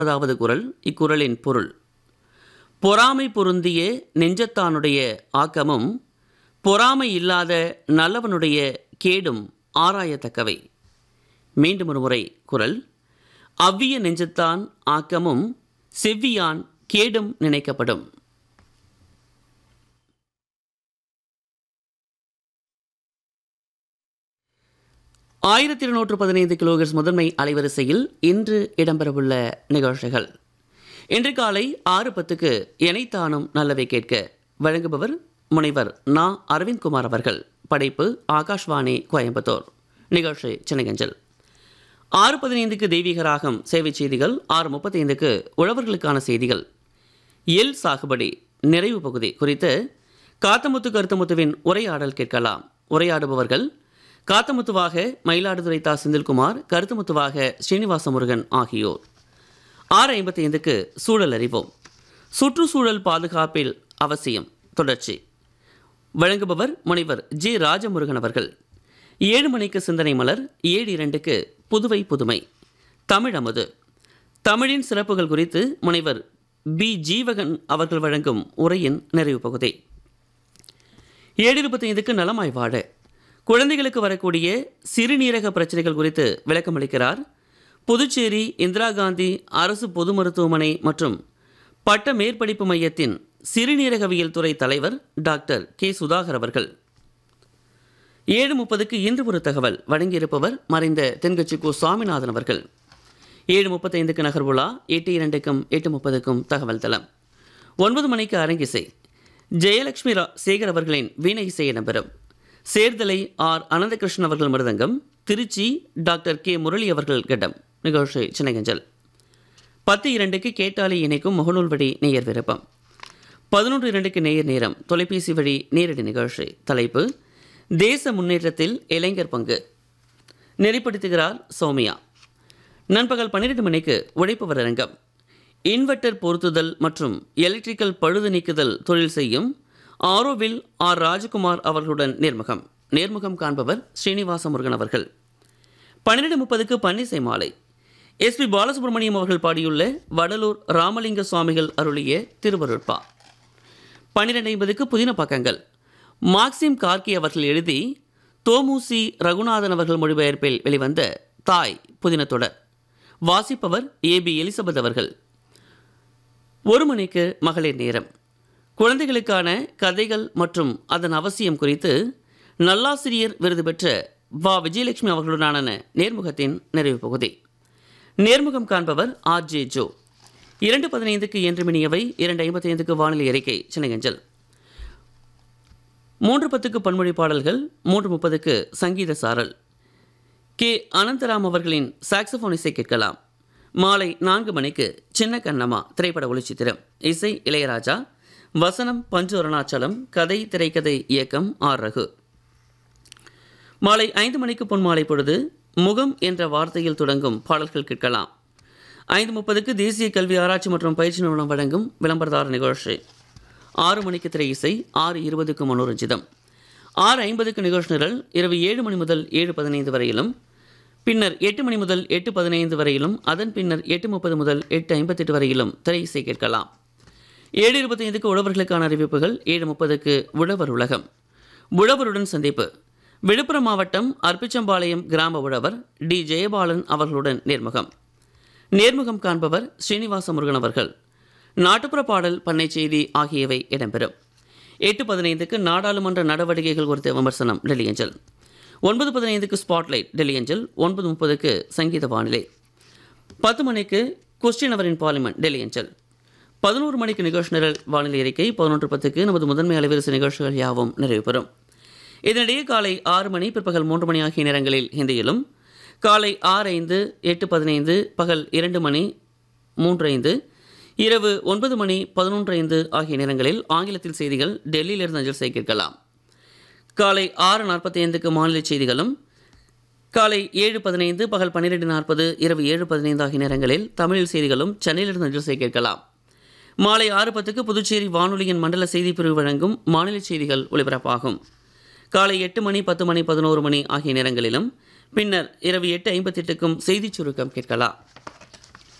அதாவது குறள். இக்குறளின் பொருள்: பொறாமை பொருந்திய நெஞ்சத்தானுடைய ஆக்கமும் பொறாமை இல்லாத நல்லவனுடைய கேடும் ஆராயத்தக்கவை. மீண்டும் ஒரு முறை குறள்: அவ்விய நெஞ்சத்தான் ஆக்கமும் செவ்வியான் கேடும் நினைக்கப்படும். ஆயிரத்தி 215 கிலோஹெர்ட்ஸ் முதன்மை அலைவரிசையில் இன்று இடம்பெறவுள்ள நிகழ்ச்சிகள்: இன்று காலை 6:10க்கு எனைத்தானும் நல்லவை கேட்க வழங்குபவர் முனைவர் நா. அரவிந்த்குமார் அவர்கள். படைப்பு ஆகாஷ்வாணி கோயம்புத்தூர். நிகழ்ச்சி சென்னையஞ்சல். 6:15க்கு தெய்வீக ராகம் சேவை செய்திகள். 6:35க்கு உழவர்களுக்கான செய்திகள். எல் சாகுபடி நிறைவு பகுதி குறித்து காத்தமுத்து கருத்தமுத்துவின் உரையாடல் கேட்கலாம். உரையாடுபவர்கள் காத்தமுத்துவாக மயிலாடுதுறை தா. செந்தில்குமார், கருத்துமுத்துவாக ஸ்ரீனிவாச முருகன் ஆகியோர். 6:55க்கு சூழல் அறிவோம். சுற்றுச்சூழல் பாதுகாப்பில் அவசியம் தொடர்ச்சி. வழங்குபவர் முனைவர் ஜி. ராஜமுருகன் அவர்கள். 7 மணிக்கு சிந்தனை மலர். 7:02க்கு புதுவை புதுமை தமிழமுது. தமிழின் சிறப்புகள் குறித்து முனைவர் பி. ஜீவகன் அவர்கள் வழங்கும் உரையின் நிறைவு பகுதி. 7:25க்கு நலமாய் வாழ குழந்தைகளுக்கு வரக்கூடிய சிறுநீரக பிரச்சனைகள் குறித்து விளக்கமளிக்கிறார் புதுச்சேரி இந்திரா காந்தி அரசு பொது மருத்துவமனை மற்றும் பட்ட மேற்படிப்பு மையத்தின் சிறுநீரகவியல் துறை தலைவர் டாக்டர் கே. சுதாகர் அவர்கள். 7:30க்கு இன்று ஒரு தகவல் வழங்கியிருப்பவர் மறைந்த தென்கட்சி கு. சுவாமிநாதன் அவர்கள். 7:35க்கு நகர்வுலா. 8:02க்கும் 8:30க்கும் தகவல் தளம். 9 மணிக்கு அரங்கிசை. ஜெயலட்சுமி சேகர் அவர்களின் வீணை இசை இடம்பெறும். சேர்தலை ஆர். அனந்தகிருஷ்ணன் அவர்கள் மிருதங்கம். Trichy doctor K. முரளி அவர்கள் கடம். நிகழ்ச்சி சென்னையஞ்சல். 10:02க்கு கேட்டாலே இணைக்கும் முகநூல் வழி நேயர் விருப்பம். 11:02க்கு நேயர் நேரம் தொலைபேசி வழி நேரடி நிகழ்ச்சி. தலைப்பு: தேச முன்னேற்றத்தில் இளைஞர் பங்கு. நெறிப்படுத்துகிறார் சௌமியா. நண்பகல் 12 மணிக்கு உழைப்பவர் அரங்கம். இன்வெர்டர் பொருத்துதல் மற்றும் எலக்ட்ரிக்கல் பழுது நீக்குதல் தொழில் செய்யும் ஆரோவில் ஆர். ராஜகுமார் அவர்களுடன் நேர்முகம் காண்பவர் ஸ்ரீனிவாச முருகன் அவர்கள். 12:30க்கு பன்னிசை மாலை. எஸ். பி. பாலசுப்ரமணியம் அவர்கள் பாடியுள்ள வடலூர் ராமலிங்க சுவாமிகள் அருளிய திருவருட்பா. 12:50க்கு புதின பக்கங்கள். மார்க்சிம் கார்கி அவர்கள் எழுதி தோமுசி ரகுநாதன் அவர்கள் மொழிபெயர்ப்பில் வெளிவந்த தாய் புதின தொடர். வாசிப்பவர் ஏ. பி. எலிசபெத் அவர்கள். 1 மணிக்கு மகளிர் நேரம். குழந்தைகளுக்கான கதைகள் மற்றும் அதன் அவசியம் குறித்து நல்லாசிரியர் விருது பெற்ற வா. விஜயலட்சுமி அவர்களுடனான நேர்முகத்தின் நிறைவு பகுதி. நேர்முகம் காண்பவர் ஆர். ஜே. ஜோ. 2:15க்கு என்று மினியவை. 2:55க்கு வானிலை அறிக்கை சென்னையஞ்சல். 3:10க்கு பன்மொழி பாடல்கள். 3:30க்கு சங்கீத சாரல். கே. அனந்தராம் அவர்களின் சாக்ஸபோன் இசை கேட்கலாம். மாலை 4 மணிக்கு சின்ன கண்ணம்மா திரைப்பட ஒளிச்சித்திரம். இசை இளையராஜா. வசனம் பஞ்சு அருணாச்சலம். கதை திரைக்கதை இயக்கம் ஆர். ரகு. மாலை 5 மணிக்கு பொன்மாலை பொழுது. முகம் என்ற வார்த்தையில் தொடங்கும் பாடல்கள் கேட்கலாம். 5:30க்கு தேசிய கல்வி ஆராய்ச்சி மற்றும் பயிற்சி நிறுவனம் வழங்கும் விளம்பரதார நிகழ்ச்சி. 6 மணிக்கு திரை இசை. 6:20க்கு மனோரஞ்சிதம். 6:50க்கு நிகழ்ச்சி நிரல். இரவு 7 மணி முதல் 7:15 வரையிலும், பின்னர் 8 மணி முதல் 8:15 வரையிலும், அதன் பின்னர் 8:30 முதல் 8:58 வரையிலும் திரை இசை கேட்கலாம். 7:25க்கு உழவர்களுக்கான அறிவிப்புகள். 7:30க்கு உழவர் உலகம். உழவருடன் சந்திப்பு. விழுப்புரம் மாவட்டம் அர்ப்பிச்சம்பாளையம் கிராம உழவர் டி. ஜெயபாலன் அவர்களுடன் நேர்முகம் காண்பவர் ஸ்ரீனிவாச முருகன் அவர்கள். நாட்டுப்புற பாடல், பண்ணை செய்தி ஆகியவை இடம்பெறும். 8:15க்கு நாடாளுமன்ற நடவடிக்கைகள் குறித்த விமர்சனம் டெல்லி அஞ்சல். 9:15க்கு ஸ்பாட்லைட் டெல்லி அஞ்சல். 9:30க்கு சங்கீத வானிலை. 10 மணிக்கு கொஸ்டின் அவரின் பார்லிமெண்ட் டெல்லி அஞ்சல். 11 மணிக்கு நிகழ்ச்சி நிரல் வானிலை அறிக்கை. 11:10க்கு நமது முதன்மை அலைவரிசை நிகழ்ச்சிகள் யாவும் நிறைவு பெறும். இதனிடையே காலை 6 மணி, பிற்பகல் 3 மணி ஆகிய நேரங்களில் ஹிந்தியிலும், காலை 6:05, 8:15, பகல் 2 மணி 3:05, இரவு 9 மணி 11:05 ஆகிய நேரங்களில் ஆங்கிலத்தில் செய்திகள் டெல்லியிலிருந்து அஞ்சல் செய்ய கேட்கலாம். காலை 6:45க்கு மாநில செய்திகளும், காலை 7:15, பகல் 12:40, இரவு 7:15 ஆகிய நேரங்களில் தமிழில் செய்திகளும் சென்னையிலிருந்து அஞ்சல் செய்ய கேட்கலாம். மாலை 6:10க்கு புதுச்சேரி வானொலியின் மண்டல செய்திப் பிரிவு வழங்கும் மாநில செய்திகள் ஒலிபரப்பாகும். காலை 8 மணி, 10 மணி, 11 மணி ஆகிய நேரங்களிலும், பின்னர் இரவு 8:58க்கும் செய்திச் சுருக்கம் கேட்கலாம்.